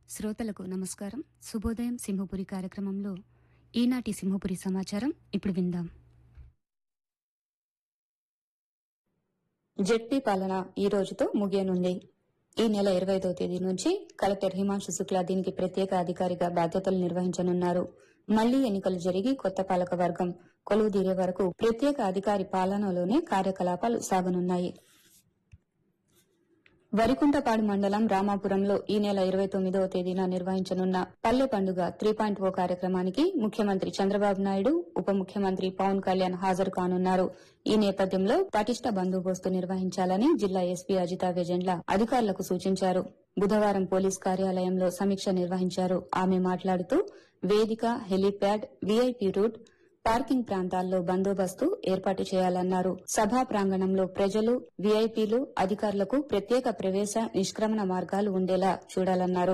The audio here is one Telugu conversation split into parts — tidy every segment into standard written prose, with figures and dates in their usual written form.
శ్రోతలకు నమస్కారం. శుభోదయం సింహపురి కార్యక్రమంలో ఈనాటి సింహపురి సమాచారం ఇప్పుడు విందాం. జెడ్పీ పాలన ఈ రోజుతో ముగియనుంది. ఈ నెల 25వ తేదీ నుంచి కలెక్టర్ హిమాంశు శుక్లా దీనికి ప్రత్యేక అధికారిగా బాధ్యతలు నిర్వహించనున్నారు. మళ్లీ ఎన్నికలు జరిగి కొత్త పాలక వర్గం కొలువుదీరే వరకు ప్రత్యేక అధికారి పాలనలోనే కార్యకలాపాలు సాగనున్నాయి. వరికుంటపాడు మండలం రామాపురంలో ఈ నెల 29వ తేదీన నిర్వహించనున్న పల్లె పండుగ 3.0 కార్యక్రమానికి ముఖ్యమంత్రి చంద్రబాబు నాయుడు, ఉప ముఖ్యమంత్రి పవన్ కళ్యాణ్ హాజరు కానున్నారు. ఈ నేపథ్యంలో పటిష్ట బందోబస్తు నిర్వహించాలని జిల్లా ఎస్పీ అజితా వేజెండ్ల అధికారులకు సూచించారు. బుధవారం పోలీస్ కార్యాలయంలో సమీక్ష నిర్వహించారు. ఆమె మాట్లాడుతూ వేదిక, హెలీప్యాడ్, వీఐపీ రూట్, పార్కింగ్ ప్రాంతాల్లో బందోబస్తు ఏర్పాటు చేయాలన్నారు. సభా ప్రాంగణంలో ప్రజలు, వీఐపీలు, అధికారులకు ప్రత్యేక ప్రవేశ, నిష్క్రమణ మార్గాలు ఉండేలా చూడాలన్నారు.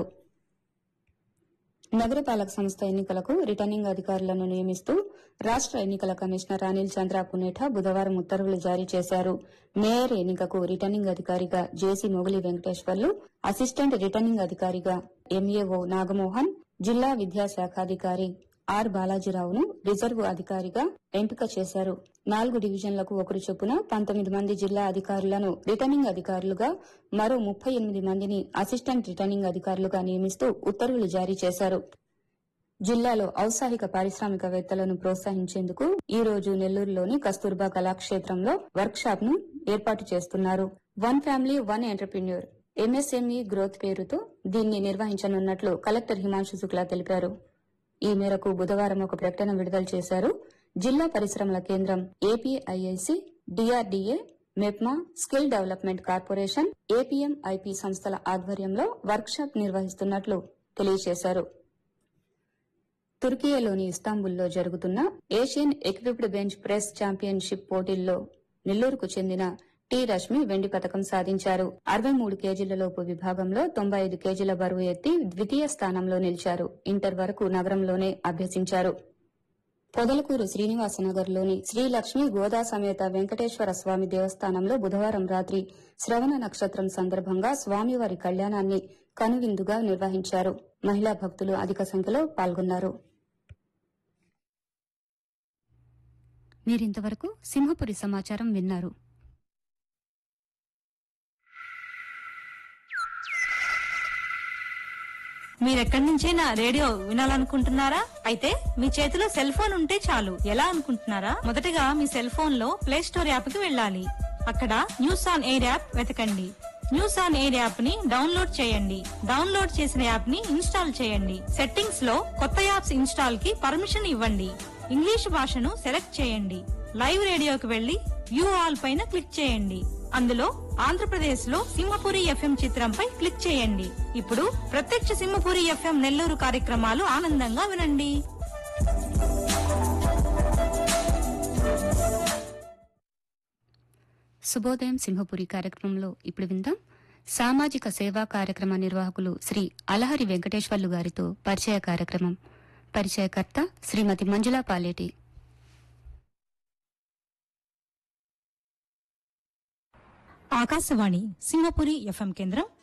నగరపాలక సంస్థ ఎన్నికలకు రిటర్నింగ్ అధికారులను నియమిస్తూ రాష్ట ఎన్నికల కమిషనర్ అనిల్ చంద్ర పునేఠా బుధవారం ఉత్తర్వులు జారీ చేశారు. మేయర్ ఎన్నికకు రిటర్నింగ్ అధికారిగా జేసీ మొగలి వెంకటేశ్వర్లు, అసిస్టెంట్ రిటర్నింగ్ అధికారిగా ఎంఏఓ నాగమోహన్, జిల్లా విద్యాశాఖాధికారి ఆర్ బాలాజీరావును రిజర్వ్ అధికారిగా ఎంపిక చేశారు. 4 డివిజన్లకు ఒకరు చొప్పున 19 మంది జిల్లా అధికారులను రిటర్నింగ్ అధికారులుగా, మరో 38 మందిని అసిస్టెంట్ రిటర్నింగ్ అధికారులుగా నియమిస్తూ ఉత్తర్వులు జారీ చేశారు. జిల్లాలో ఔత్సాహిక పారిశ్రామికవేత్తలను ప్రోత్సహించేందుకు ఈ రోజు నెల్లూరులోని కస్తూర్బా కళాక్షేత్రంలో వర్క్ షాప్ ను ఏర్పాటు చేస్తున్నారు. One family one entrepreneur MSME growth పేరుతో దీన్ని నిర్వహించనున్నట్లు కలెక్టర్ హిమాంశు శుక్లా తెలిపారు. ఈ మేరకు బుధవారం ఒక ప్రకటన విడుదల చేశారు. జిల్లా పరిశ్రమల కేంద్రం, APIIC, DRDA, MEPMA, skill development corporation, APMIP సంస్థల ఆధ్వర్యంలో వర్క్ షాప్ నిర్వహిస్తున్నట్లు తెలియజేశారు. తుర్కియాలోని ఇస్తాంబుల్లో జరుగుతున్న Asian equipped bench press championship పోటీల్లో నెల్లూరుకు చెందిన టి రష్మి వెండి పతకం సాధించారు. 63 కేజీలలోపు విభాగంలో 95 కేజీల బరువు ఎత్తి ద్వితీయ స్థానంలో నిలిచారు. ఇంటర్ వరకు నగరంలోనే అభ్యసించారు. పొదలకూరు శ్రీనివాసనగర్లోని శ్రీ లక్ష్మీ గోదా సమేత వెంకటేశ్వర స్వామి దేవస్థానంలో బుధవారం రాత్రి శ్రవణ నక్షత్రం సందర్భంగా స్వామివారి కళ్యాణాన్ని కనువిందుగా నిర్వహించారు. మహిళా భక్తులు అధిక సంఖ్యలో పాల్గొన్నారు. మీరింతవరకు సింహపురి సమాచారం విన్నారు. మీరెక్కడి నుంచైనా రేడియో వినాలనుకుంటున్నారా? అయితే మీ చేతిలో సెల్ ఫోన్ ఉంటే చాలు. ఎలా అనుకుంటున్నారా? మొదటగా మీ సెల్ ఫోన్ లో ప్లే స్టోర్ యాప్ కి వెళ్ళాలి. అక్కడ న్యూస్ ఆన్ ఎయిర్ యాప్ వెతకండి. న్యూస్ ఆన్ ఎయిర్ యాప్ ని డౌన్లోడ్ చేయండి. డౌన్లోడ్ చేసిన యాప్ ని ఇన్స్టాల్ చేయండి. సెట్టింగ్స్ లో కొత్త యాప్స్ ఇన్స్టాల్ కి పర్మిషన్ ఇవ్వండి. ఇంగ్లీష్ భాషను సెలెక్ట్ చేయండి. లైవ్ రేడియోకి వెళ్లి వ్యూ ఆల్ పైన క్లిక్ చేయండి. అందులో ఆంధ్రప్రదేశ్ లో సింహపురి ఎఫ్ఎం చిత్రంపై క్లిక్ చేయండి. ఇప్పుడు ప్రత్యక్ష సింహపురి ఎఫ్ఎం నెల్లూరు కార్యక్రమాలు ఆనందంగా వినండి. శుభోదయం సింహపురి కార్యక్రమంలో ఇప్పుడు విందాం. సామాజిక సేవా కార్యక్రమ నిర్వాహకులు శ్రీ అలహరి వెంకటేశ్వర్లు గారితో పరిచయ కార్యక్రమం. పరిచయకర్త శ్రీమతి మంజులా పాలేటి. ఆకాశవాణి సింహపురి ఎఫ్ఎం కేంద్రం